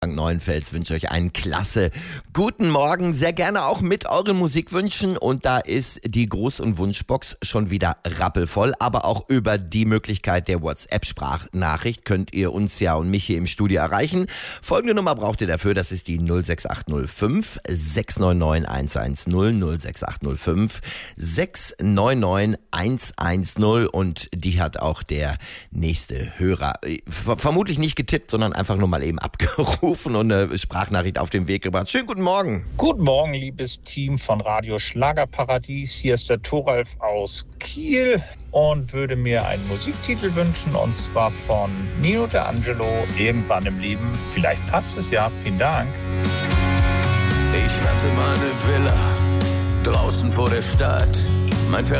Neuenfels wünsche euch einen klasse guten Morgen, sehr gerne auch mit euren Musikwünschen, und da ist die Gruß- und Wunschbox schon wieder rappelvoll, aber auch über die Möglichkeit der WhatsApp-Sprachnachricht könnt ihr uns ja und mich hier im Studio erreichen. Folgende Nummer braucht ihr dafür, das ist die 06805 699 110 06805 699 110 und die hat auch der nächste Hörer vermutlich nicht getippt, sondern einfach nur mal eben abgerufen und eine Sprachnachricht auf den Weg gebracht. Schönen guten Morgen. Guten Morgen, liebes Team von Radio Schlagerparadies. Hier ist der Thoralf aus Kiel und würde mir einen Musiktitel wünschen, und zwar von Nino D'Angelo, Irgendwann im Leben. Vielleicht passt es ja. Vielen Dank. Ich hatte mal eine Villa draußen vor der Stadt. Mein